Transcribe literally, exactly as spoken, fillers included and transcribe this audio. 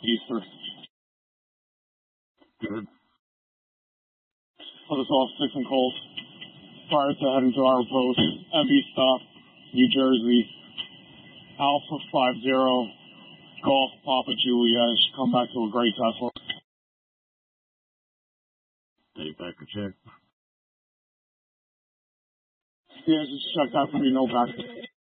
Easter. Good. Put us all six and cold. Prior to heading to our post, M B stop, New Jersey, Alpha five zero, Golf Papa Juliet. Come back to a great Tesla. Take back a check. Yeah, just check that for me, no back.